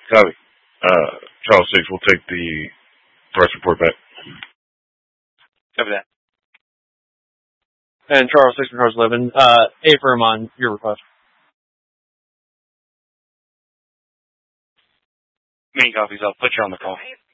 Copy. Charles 6, we'll take the press report back. Copy that. And Charles 6 and Charles 11, affirm on your request. Main copies, I'll put you on the call.